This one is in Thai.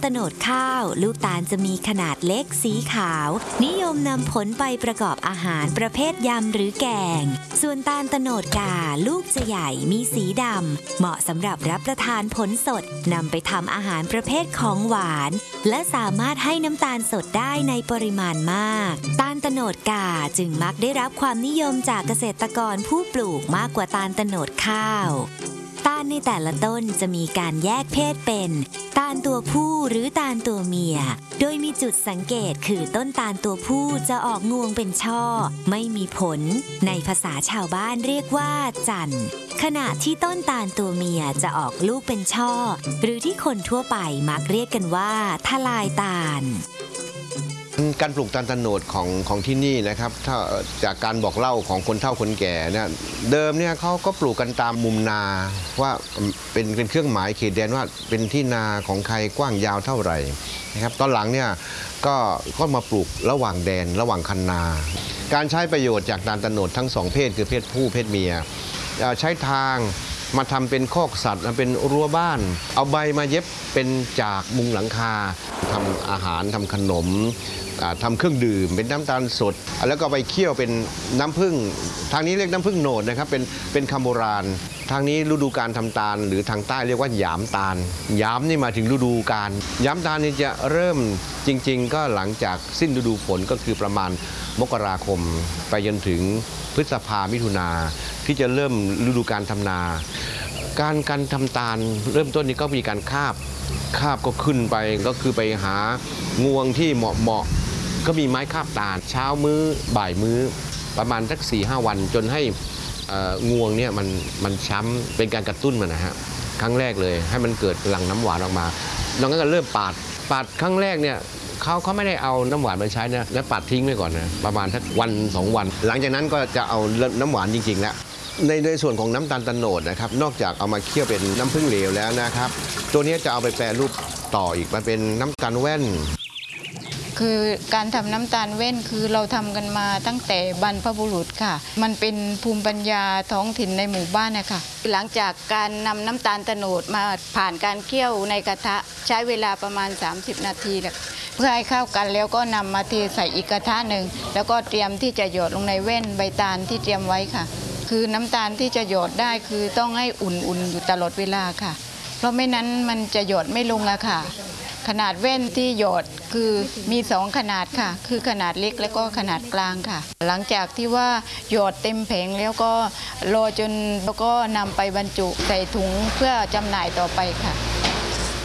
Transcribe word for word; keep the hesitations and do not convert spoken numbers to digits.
โตนข้าวลูกตาลจะมีขนาดเล็กสีขาวนิยมนำผลไปประกอบอาหารประเภทยำหรือแกงส่วนตาลโตนกาลูกจะใหญ่มีสีดำเหมาะสำหรับรับประทานผลสดนำไปทำอาหารประเภทของหวานและสามารถให้น้ำตาลสดได้ในปริมาณมากตาลโตนกาจึงมักได้รับความนิยมจากเกษตรกรผู้ปลูกมากกว่าตาลโตนข้าวตาลในแต่ละต้นจะมีการแยกเพศเป็นตาลตัวผู้หรือตาลตัวเมียโดยมีจุดสังเกตคือต้นตาลตัวผู้จะออกงวงเป็นช่อไม่มีผลในภาษาชาวบ้านเรียกว่าจันทร์ขณะที่ต้นตาลตัวเมียจะออกลูกเป็นช่อหรือที่คนทั่วไปมักเรียกกันว่าทลายตาลการปลูกตาลโตนดของของที่นี่นะครับถ้าจากการบอกเล่าของคนเฒ่าคนแก่เนี่ยเดิมเนี่ยเขาก็ปลูกกันตามมุมนาว่าเป็นเป็นเครื่องหมายเขตแดนว่าเป็นที่นาของใครกว้างยาวเท่าไหร่นะครับตอนหลังเนี่ยก็ก็มาปลูกระหว่างแดนระหว่างคันนาการใช้ประโยชน์จากตาลโตนดทั้งสองเพศคือเพศผู้เพศเมียใช้ทางมาทำเป็นคอกสัตว์เป็นรั้วบ้านเอาใบมาเย็บเป็นจากมุงหลังคาทำอาหารทำขนมทำเครื่องดื่มเป็นน้ำตาลสดแล้วก็ไปเคี่ยวเป็นน้ำผึ้งทางนี้เรียกน้ำผึ้งโหนดนะครับเป็นเป็นคำโบราณทางนี้ฤดูการทำตาลหรือทางใต้เรียกว่าหยามตาลหยามนี่มาถึงฤดูการหยามตาลนี่จะเริ่มจริงๆก็หลังจากสิ้นฤดูฝนก็คือประมาณมกราคมไปจนถึงพฤษภามิถุนาที่จะเริ่มฤดูการทำนาการการทำตาลเริ่มต้นนี้ก็มีการคาบคาบก็ขึ้นไปก็คือไปหางวงที่เหมาะเหมาะก็มีไม้คาบตาลเช้ามื้อบ่ายมื้อประมาณสักสี่ห้าวันจนให้งวงเนี่ยมันมันช้ำเป็นการกระตุ้นมันนะฮะครั้งแรกเลยให้มันเกิดหลั่งน้ำหวานออกมาแล้วก็เริ่มปาดปาดครั้งแรกเนี่ยเขาเขาไม่ได้เอาน้ำหวานมาใช้นะแล้วปาดทิ้งไว้ก่อนนะประมาณสักวันสองวันหลังจากนั้นก็จะเอาน้ำหวานจริงๆแล้วในในส่วนของน้ำตาลโตนดนะครับนอกจากเอามาเคี่ยวเป็นน้ำผึ้งเหลวแล้วนะครับตัวนี้จะเอาไปแปรรูปต่ออีกมันเป็นน้ำตาลแว่นคือการทำน้ำตาลแว่นคือเราทำกันมาตั้งแต่บรรพบุรุษค่ะมันเป็นภูมิปัญญาท้องถิ่นในหมู่บ้านนะคะหลังจากการนำน้ำตาลโตนดมาผ่านการเคี่ยวในกระทะใช้เวลาประมาณสามสิบนาทีเพื่อให้เข้ากันแล้วก็นำมาเทใส่อีกกระทะหนึ่งแล้วก็เตรียมที่จะหยดลงในแว่นใบตาลที่เตรียมไว้ค่ะคือน้ำตาลที่จะหยดได้คือต้องให้อุ่นๆอยู่ตลอดเวลาค่ะเพราะไม่นั้นมันจะหยดไม่ลงอะค่ะขนาดแว่นที่หยดคือมีสองขนาดค่ะคือขนาดเล็กและก็ขนาดกลางค่ะหลังจากที่ว่าหยดเต็มแผงแล้วก็รอจนแล้วก็นำไปบรรจุใส่ถุงเพื่อจำหน่ายต่อไปค่ะ